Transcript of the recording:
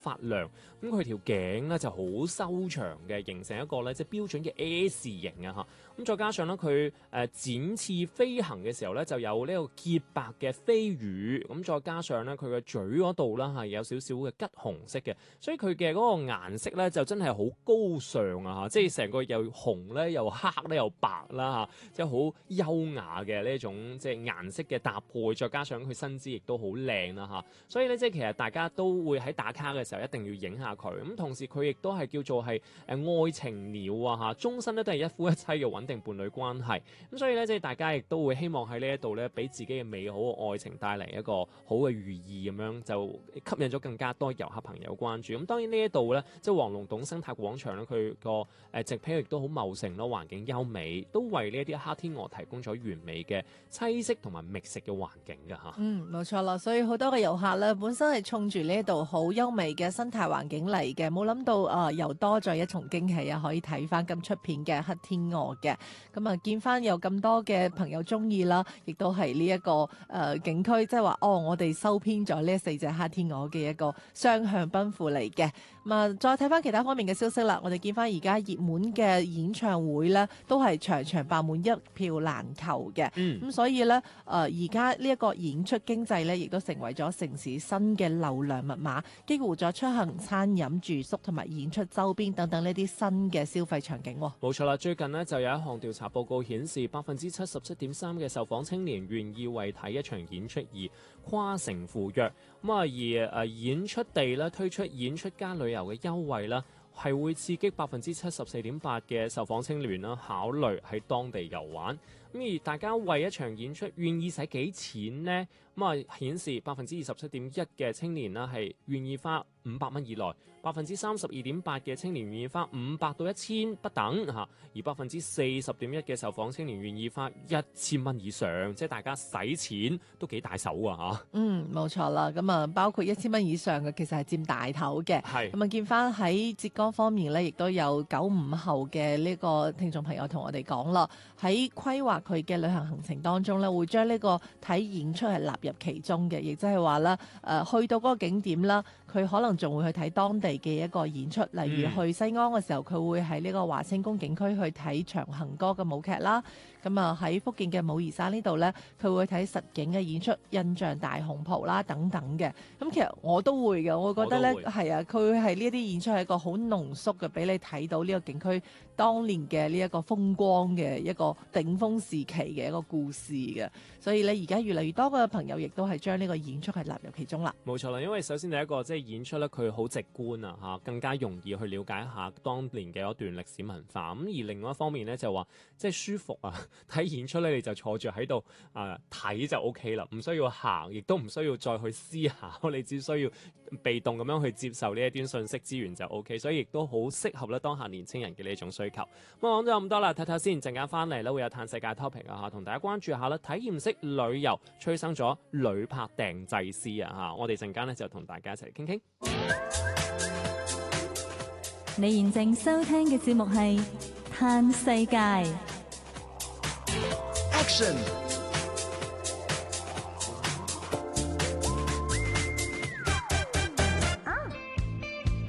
發亮，咁佢條頸咧就好修長嘅，形成一個咧即係標準嘅 S 型啊嚇。咁再加上咧佢展翅飛行嘅時候咧就有呢個潔白嘅飛羽，咁再加上咧佢嘅嘴嗰度啦係有少少嘅橘紅色嘅，所以佢嘅嗰個顏色咧就真係好高尚啊嚇，即係成個又紅咧又黑咧又白啦嚇，即係好優雅嘅呢一種即係顏色嘅搭配，再加上佢身姿亦都好靚啦嚇，所以咧即係其實大家都會喺打卡嘅時候一定要影下佢，咁同時佢亦都係叫做係愛情鳥啊嚇，終身咧都係一夫一妻嘅穩定伴侶關係，咁所以咧即係大家亦都會希望喺呢一度咧俾自己嘅美好嘅愛情帶嚟一個好嘅寓意咁樣，就吸引咗更加多遊客朋友關注。咁當然呢一度咧即係黃龍洞生態廣場咧，佢個植被亦都好茂盛咯，環境優美，都為呢一啲黑天鵝提供咗完美嘅棲息同埋覓食嘅環境㗎嚇。 冇錯啦，所以好多嘅遊客咧，本身係衝住呢一度好優美嘅生態環境嚟嘅，冇諗到又多咗一重驚喜啊！可以睇翻咁出片嘅黑天鵝嘅，咁啊見翻有咁多嘅朋友中意啦，亦都係呢一個景區，即係話我哋收編咗呢4隻黑天鵝嘅一個雙向奔赴嚟嘅。咁啊，再睇翻其他方面嘅消息啦，我哋見翻而家熱門嘅演唱會咧，都係場場爆滿，一票難求嘅。咁所以咧，而家呢一個演出經濟咧，亦都成為咗城市新嘅流量密碼，激活咗出行、餐飲、住宿同埋演出周邊等等呢啲新嘅消費場景。 冇錯啦，最近呢就有一項調查報告顯示，77.3%嘅受訪青年願意為睇一場演出而跨城赴約。咁而演出地咧推出演出加旅遊嘅優惠啦，係會刺激74.8%嘅受訪青年啦考慮喺當地遊玩。咁而大家為一場演出願意使幾錢呢？顯示27.1%嘅青年啦係願意花500蚊以內，32.8%嘅青年願意花500到1000不等嚇，而40.1%嘅受訪青年願意花1000蚊以上，即係大家使錢都幾大手啊嚇。 冇錯啦，咁啊包括1000蚊以上嘅其實係佔大頭嘅。咁啊見翻喺浙江方面咧，亦都有95後嘅呢個聽眾朋友同我哋講啦，喺規劃佢嘅旅行行程當中咧，會將呢個睇演出係納入其中嘅，亦即係話啦，去到嗰個景點啦，佢可能仲會去睇當地嘅一個演出，例如去西安嘅時候，佢會喺呢個華清宮景區去睇長行歌嘅舞劇啦。咁啊喺福建嘅武夷山呢度呢，佢會睇實景嘅演出，印象大紅袍啦等等嘅。咁其實我都會嘅，我覺得呢係啊，佢係呢一啲演出係一個好濃縮嘅，俾你睇到呢個景區當年嘅呢一個風光嘅一個頂峰時期嘅一個故事嘅。所以呢，而家越嚟越多嘅朋友亦都係將呢個演出係納入其中啦。 冇錯啦，因為首先第一個即係演出咧，佢好直觀啊嚇，更加容易去了解一下當年嘅一段歷史文化。咁而另外一方面咧，就話即係舒服啊，睇演出咧你就坐住喺度睇就 OK 啦，唔需要行，亦都唔需要再去思考，你只需要被動咁樣去接受呢一段信息資源就 OK， 所以亦都好適合咧當下年輕人嘅呢一種需求。咁講咗咁多啦，睇睇先，陣間翻嚟咧會有嘆世界 topic 啊嚇，同大家關注下啦，體驗式旅遊催生咗旅拍訂製師啊嚇，我哋陣間咧就同大家一齊嚟傾傾。 你現正收聽嘅節目係嘆世界。 Action